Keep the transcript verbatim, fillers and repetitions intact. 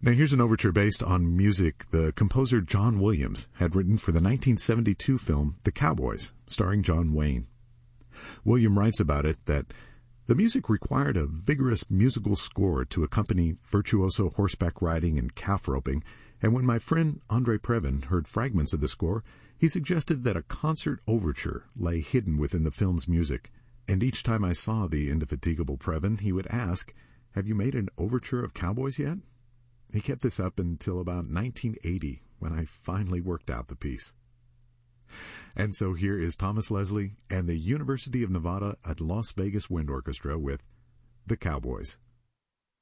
Now here's an overture based on music the composer John Williams had written for the nineteen seventy-two film The Cowboys, starring John Wayne. William writes about it that the music required a vigorous musical score to accompany virtuoso horseback riding and calf roping, and when my friend Andre Previn heard fragments of the score, he suggested that a concert overture lay hidden within the film's music, and each time I saw the indefatigable Previn, he would ask, "Have you made an overture of Cowboys yet?" He kept this up until about nineteen eighty, when I finally worked out the piece. And so here is Thomas Leslie and the University of Nevada at Las Vegas Wind Orchestra with The Cowboys.